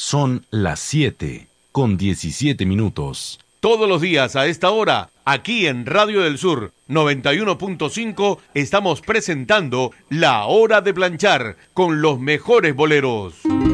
Son las 7:17. Todos los días a esta hora, aquí en Radio del Sur 91.5, estamos presentando La Hora de Planchar con los mejores boleros.